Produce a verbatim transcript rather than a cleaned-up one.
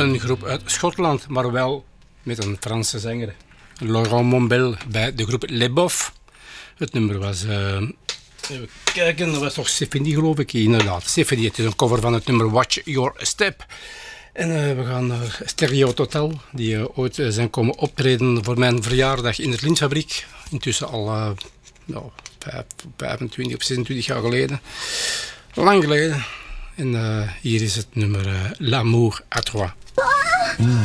een groep uit Schotland, maar wel met een Franse zanger. Laurent Mombel bij de groep Les Bof. Het nummer was... Uh, even kijken, dat was toch Stephanie, geloof ik? Inderdaad, Stephanie. Het is een cover van het nummer Watch Your Step. En uh, we gaan naar Stereo Total, die uh, ooit uh, zijn komen optreden voor mijn verjaardag in het Lintfabriek. Intussen al uh, nou, vijfentwintig of zesentwintig jaar geleden. Lang geleden. En uh, hier is het nummer uh, L'amour à trois.